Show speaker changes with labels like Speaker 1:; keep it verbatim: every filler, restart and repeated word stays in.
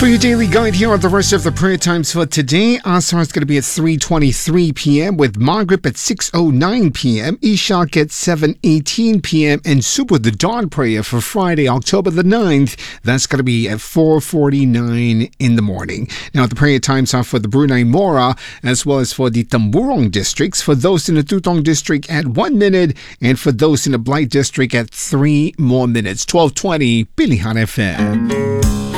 Speaker 1: For your daily guide, here are the rest of the prayer times for today. Asar is going to be at three twenty-three p.m. with Maghrib at six oh nine p.m. Ishaq at seven eighteen p.m. and Subuh, the dawn prayer for Friday, October the ninth. That's going to be at four forty-nine in the morning. Now, the prayer times are for the Brunei Mora as well as for the Temburong districts. For those in the Tutong district at one minute and for those in the Blight district at three more minutes. twelve twenty Pilihan F M.